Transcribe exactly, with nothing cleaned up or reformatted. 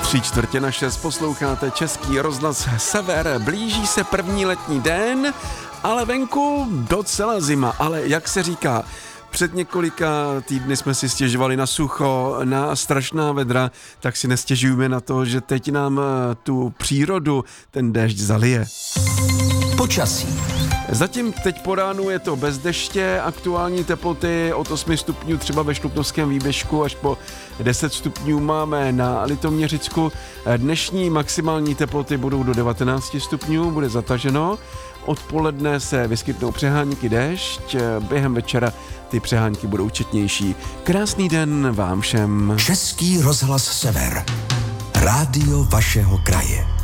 Tři čtvrtě na šest posloucháte Český rozhlas Sever. Blíží se první letní den, ale venku docela zima. Ale jak se říká, před několika týdny jsme si stěžovali na sucho, na strašná vedra, tak si nestěžujeme na to, že teď nám tu přírodu ten déšť zalije. Počasí. Zatím teď po ránu je to bez deště, aktuální teploty od osmi stupňů třeba ve Šluknovském výběžku až po deset stupňů máme na Litoměřicku. Dnešní maximální teploty budou do devatenáct stupňů, bude zataženo. Odpoledne se vyskytnou přehánky déšť, během večera ty přehánky budou četnější. Krásný den vám všem. Český rozhlas Sever. Rádio vašeho kraje.